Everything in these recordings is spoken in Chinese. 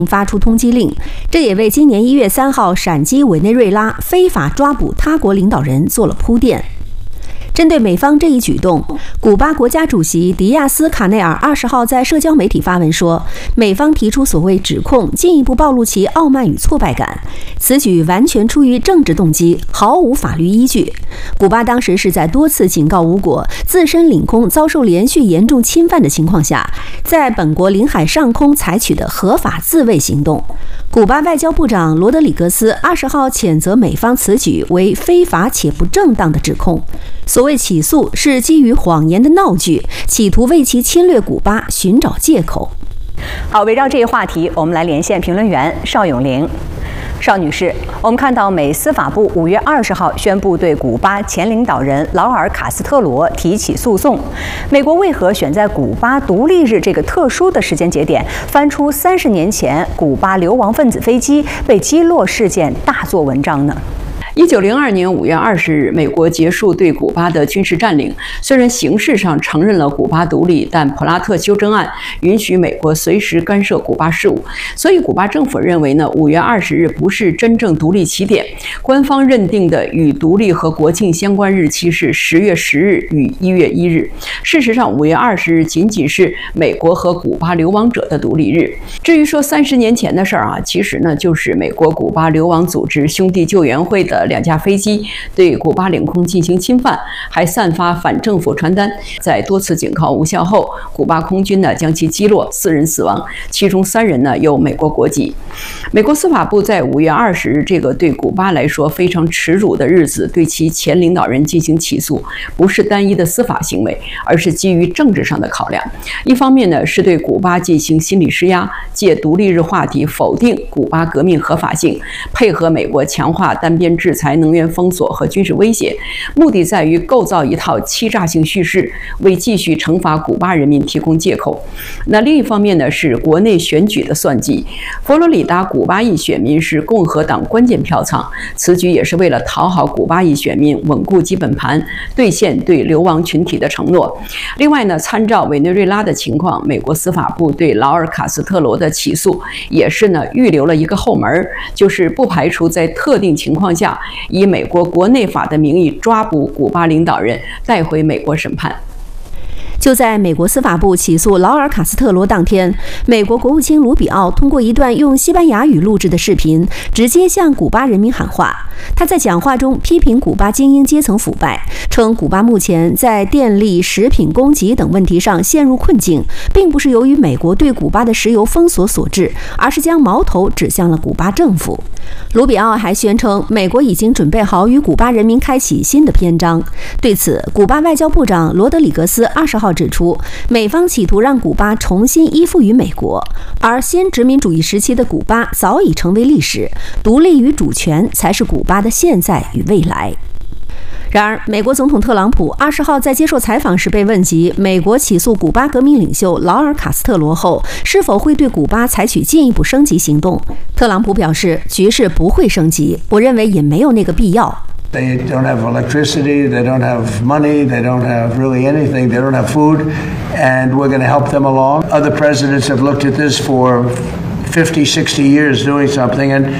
发出通缉令，这也为今年1月3号闪击委内瑞拉非法抓捕他国领导人做了铺垫。针对美方这一举动，古巴国家主席迪亚斯卡内尔20号在社交媒体发文说，美方提出所谓指控，进一步暴露其傲慢与挫败感，此举完全出于政治动机，毫无法律依据。古巴当时是在多次警告无果、自身领空遭受连续严重侵犯的情况下，在本国领海上空采取的合法自卫行动。古巴外交部长罗德里格斯20号谴责美方此举为非法且不正当的指控。所谓起诉是基于谎言的闹剧，企图为其侵略古巴寻找借口。 好，围绕这一话题，我们来连线评论员邵永玲。邵女士，我们看到美司法部5月20号宣布对古巴前领导人劳尔·卡斯特罗提起诉讼。美国为何选在古巴独立日这个特殊的时间节点，翻出30年前古巴流亡分子飞机被击落事件大做文章呢 ？1902年5月20日，美国结束对古巴的军事占领。虽然形式上承认了古巴独立，但普拉特修正案允许美国随时干涉古巴事务，所以古巴政府认为5月20日不是真正独立起点。官方认定的与独立和国庆相关日期是10月10日与1月1日。事实上，5月20日仅仅是美国和古巴流亡者的独立日。至于说30年前的事儿其实就是美国古巴流亡组织兄弟救援会的2架飞机对古巴领空进行侵犯，还散发反政府传单。在多次警告无效后，古巴空军将其击落，4人死亡，其中3人有美国国籍。美国司法部在5月20日这个对古巴来说非常耻辱的日子，对其前领导人进行起诉，不是单一的司法行为，而是基于政治上的考量。一方面是对古巴进行心理施压，借独立日话题否定古巴革命合法性，配合美国强化单边制裁、能源封锁和军事威胁，目的在于构造一套欺诈性叙事，为继续惩罚古巴人民提供借口。另一方面是国内选举的算计。佛罗里达古巴裔选民是共和党关键票仓，此举也是为了讨好古巴裔选民，稳固基本盘，兑现对流亡群体的承诺。另外参照委内瑞拉的情况，美国司法部对劳尔·卡斯特罗的起诉也是预留了一个后门，就是不排除在特定情况下以美国国内法的名义抓捕古巴领导人，带回美国审判。 就在美国司法部起诉劳尔·卡斯特罗当天，美国国务卿卢比奥通过一段用西班牙语录制的视频，直接向古巴人民喊话。他在讲话中批评古巴精英阶层腐败，称古巴目前在电力、食品供给等问题上陷入困境，并不是由于美国对古巴的石油封锁所致，而是将矛头指向了古巴政府。卢比奥还宣称，美国已经准备好与古巴人民开启新的篇章。对此，古巴外交部长罗德里格斯20号指出，美方企图让古巴重新依附于美国，而先殖民主义时期的古巴早已成为历史，独立与主权才是古巴的现在与未来。然而，美国总统特朗普20号在接受采访时被问及美国起诉古巴革命领袖劳尔·卡斯特罗后，是否会对古巴采取进一步升级行动，特朗普表示，局势不会升级，我认为也没有那个必要。 They don't have electricity, they don't have money, they don't have really anything, they don't have food, and we're going to help them along. Other presidents have looked at this for 50, 60 years doing something, and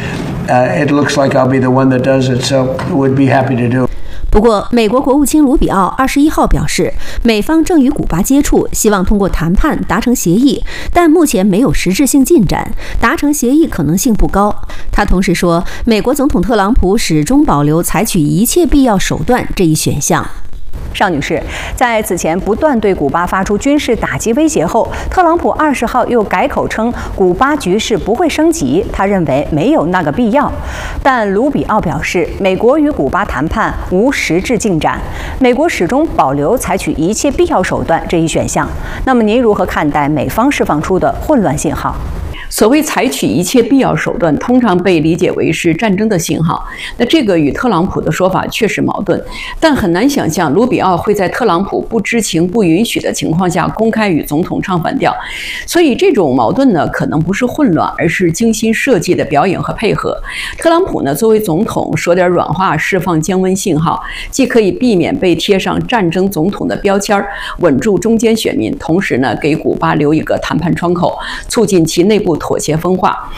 it looks like I'll be the one that does it, so we'd be happy to do it. 不过，美国国务卿卢比奥21号表示，美方正与古巴接触，希望通过谈判达成协议，但目前没有实质性进展，达成协议可能性不高。他同时说，美国总统特朗普始终保留采取一切必要手段这一选项。 邵女士，在此前不断对古巴发出军事打击威胁后，特朗普20号又改口称古巴局势不会升级，他认为没有那个必要。但卢比奥表示，美国与古巴谈判无实质进展，美国始终保留采取一切必要手段这一选项。那么您如何看待美方释放出的混乱信号？ 所谓采取一切必要手段，通常被理解为是战争的信号。那这个与特朗普的说法确实矛盾，但很难想象卢比奥会在特朗普不知情、不允许的情况下公开与总统唱反调。所以这种矛盾可能不是混乱，而是精心设计的表演和配合。特朗普作为总统说点软话，释放降温信号，既可以避免被贴上战争总统的标签，稳住中间选民，同时给古巴留一个谈判窗口，促进其内部妥协分化。